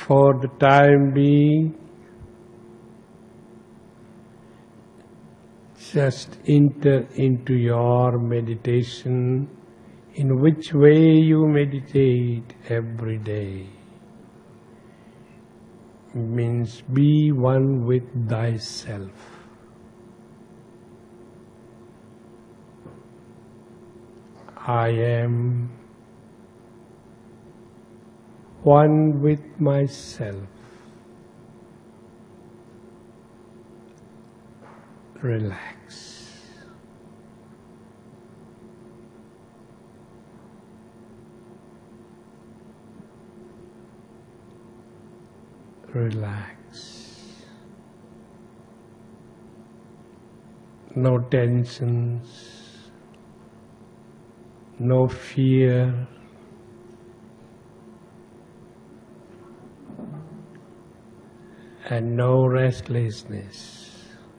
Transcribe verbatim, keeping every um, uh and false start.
for the time being, just enter into your meditation in which way you meditate every day. Means be one with thyself. I am one with myself. Relax. Relax. No tensions, no fear, and no restlessness.